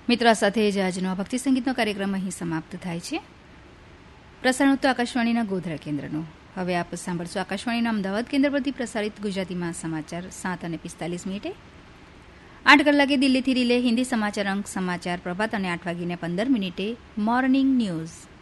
મિત્રો, આ સાથે જ આજનો ભક્તિ સંગીતનો કાર્યક્રમ અહીં સમાપ્ત થાય છે. પ્રસારણ તો આકાશવાણીના ગોધરા કેન્દ્રનું. હવે આપ સાંભળશો આકાશવાણીના અમદાવાદ કેન્દ્ર પરથી પ્રસારિત ગુજરાતીમાં સમાચાર 7:45. 8 કલાકે દિલ્હીથી રિલે હિન્દી સમાચાર અંક સમાચાર પ્રભાત અને 8:15 મોર્નિંગ ન્યૂઝ.